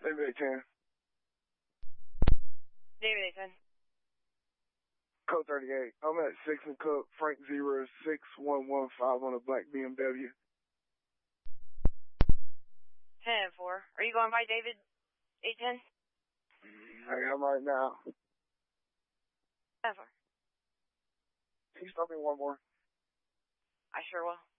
David 810. David 810. Code 38. I'm at 6 and Cook, Frank 06115 on a black BMW. 10-4. Are you going by David 810? I am right now. 10-4. Can you stop me one more? I sure will.